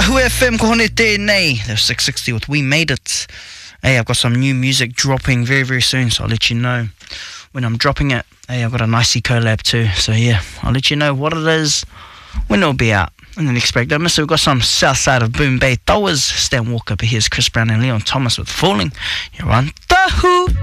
Tahu FM ko hone tēnei. They're 660 with We Made It. Hey, I've got some new music dropping very, very soon, so I'll let you know when I'm dropping it. Hey, I've got a nicey collab too, so yeah, I'll let you know what it is when it'll be out. And then expect that. So we've got some south side of Boom Bay Towers. Stan Walker, but here's Chris Brown and Leon Thomas with Falling. You're on Tahu.